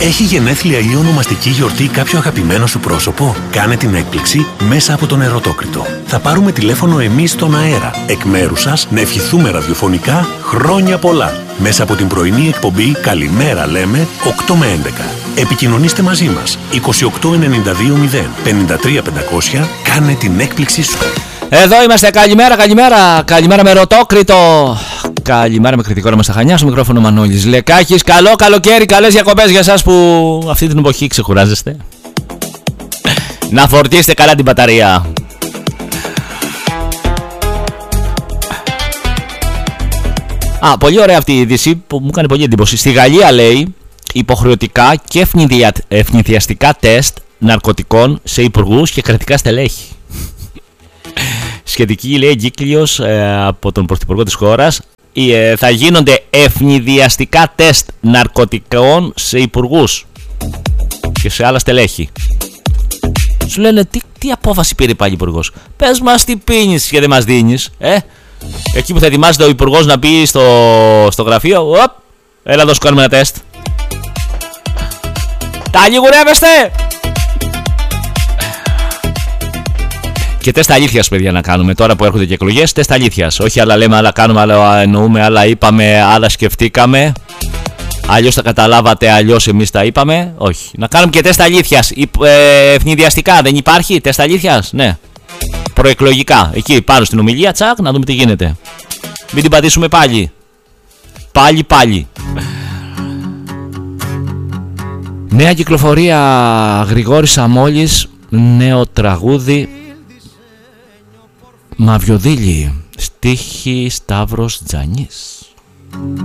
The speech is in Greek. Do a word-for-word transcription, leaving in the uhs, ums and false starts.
Έχει γενέθλια ή ονομαστική γιορτή κάποιο αγαπημένο σου πρόσωπο? Κάνε την έκπληξη μέσα από τον Ερωτόκριτο. Θα πάρουμε τηλέφωνο εμείς στον αέρα, εκ μέρους σας, να ευχηθούμε ραδιοφωνικά χρόνια πολλά. Μέσα από την πρωινή εκπομπή «Καλημέρα λέμε» οκτώ με έντεκα. Επικοινωνήστε μαζί μας είκοσι οκτώ ενενήντα δύο μηδέν πενήντα τρία πεντακόσια. Κάνε την έκπληξή σου. Εδώ είμαστε, καλημέρα, καλημέρα, καλημέρα με Ερωτόκριτο. Καλημέρα με κριτικό μας στα Χανιά, στο μικρόφωνο Μανώλης Λεκάκης. Καλό καλοκαίρι, καλές διακοπές για εσάς που αυτή την εποχή ξεκουράζεστε. Να φορτίσετε καλά την μπαταρία. Α, πολύ ωραία αυτή η είδηση που μου έκανε πολύ εντύπωση. Στη Γαλλία, λέει, υποχρεωτικά και ευνηδιαστικά τεστ ναρκωτικών σε υπουργούς και κρατικά στελέχη. Σχετική, λέει, εγκύκλειος ε, από τον πρωθυπουργό της χώρας. Ε, θα γίνονται ευνηδιαστικά τεστ ναρκωτικών σε υπουργούς και σε άλλα στελέχη. Σου λένε, τι, τι απόφαση πήρε πάλι υπουργός? Πες μας τι πίνεις και δεν μας δίνεις, ε? Εκεί που θα ετοιμάζεται ο υπουργός να πει στο, στο γραφείο, οπ, έλα εδώ σου κάνουμε ένα τεστ. Τα λιγουρεύεστε! Και τεστ αλήθειας, παιδιά, να κάνουμε τώρα που έρχονται και εκλογές. Τεστ αλήθειας. Όχι άλλα λέμε, άλλα κάνουμε, άλλα εννοούμε, άλλα είπαμε, άλλα σκεφτήκαμε. Αλλιώς τα καταλάβατε, αλλιώς εμείς τα είπαμε. Όχι. Να κάνουμε και τεστ αλήθειας. Ε, ευνηδιαστικά δεν υπάρχει τεστ αλήθειας? Ναι. Προεκλογικά. Εκεί πάνω στην ομιλία, τσακ, να δούμε τι γίνεται. Μην την πατήσουμε πάλι. Πάλι, πάλι. Νέα κυκλοφορία Γρηγόρης Σαμόλης. Νέο τραγούδι. Μαυριοδήλη. Στίχη Σταύρος Τζανής.